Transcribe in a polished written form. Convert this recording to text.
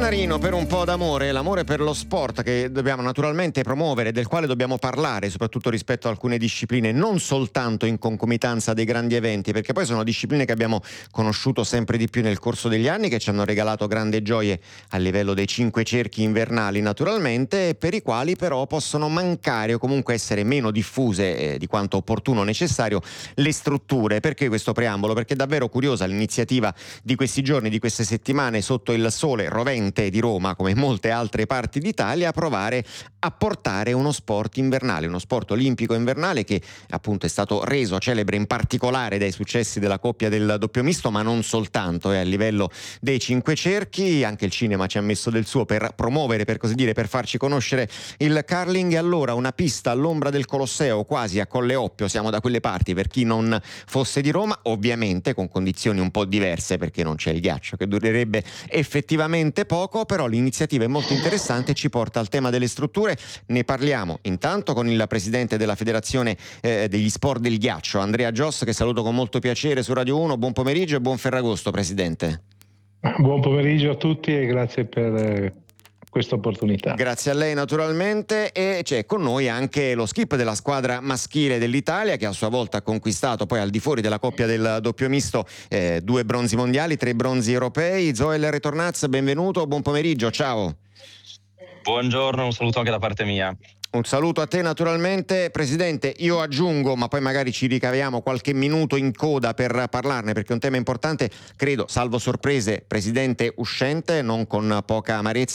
Mannarino, per un po' d'amore, l'amore per lo sport che dobbiamo naturalmente promuovere, del quale dobbiamo parlare, soprattutto rispetto a alcune discipline, non soltanto in concomitanza dei grandi eventi, perché poi sono discipline che abbiamo conosciuto sempre di più nel corso degli anni, che ci hanno regalato grandi gioie a livello dei 5 cerchi invernali naturalmente, e per i quali però possono mancare o comunque essere meno diffuse di quanto opportuno o necessario le strutture. Perché questo preambolo? Perché è davvero curiosa l'iniziativa di questi giorni, di queste settimane, sotto il sole rovente di Roma, come in molte altre parti d'Italia, a provare a portare uno sport invernale, uno sport olimpico invernale che appunto è stato reso celebre in particolare dai successi della coppia del doppio misto, ma non soltanto, a livello dei 5 cerchi. Anche il cinema ci ha messo del suo per promuovere, per così dire, per farci conoscere il curling. E allora una pista all'ombra del Colosseo, quasi a Colle Oppio, siamo da quelle parti, per chi non fosse di Roma, ovviamente con condizioni un po' diverse, perché non c'è il ghiaccio, che durerebbe effettivamente poco, però l'iniziativa è molto interessante e ci porta al tema delle strutture. Ne parliamo intanto con il presidente della federazione degli sport del ghiaccio, Andrea Gios, che saluto con molto piacere su Radio 1. Buon pomeriggio e buon Ferragosto, presidente. Buon pomeriggio a tutti e grazie per questa opportunità. Grazie a lei naturalmente. E c'è con noi anche lo skip della squadra maschile dell'Italia, che a sua volta ha conquistato poi al di fuori della coppia del doppio misto 2 bronzi mondiali, 3 bronzi europei. Zoel Retornaz, benvenuto, buon pomeriggio, ciao. Buongiorno, un saluto anche da parte mia. Un saluto a te naturalmente. Presidente, io aggiungo, ma poi magari ci ricaviamo qualche minuto in coda per parlarne, perché è un tema importante, credo, salvo sorprese, presidente uscente, non con poca amarezza